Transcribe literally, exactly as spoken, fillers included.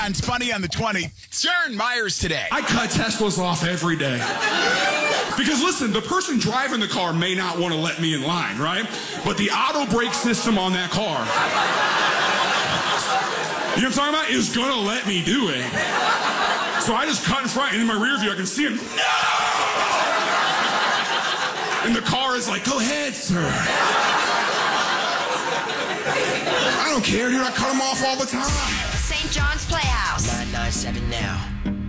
It's Funny on the twenty. Stern Myers today. I cut Teslas off every day. Because listen, the person driving the car may not want to let me in line, right? But the auto brake system on that car, you know what I'm talking about, is going to let me do it. So I just cut in front, and in my rear view, I can see him. No! And the car is like, go ahead, sir. I don't care, dude. I cut him off all the time. Saint John's Playhouse. nine nine seven now.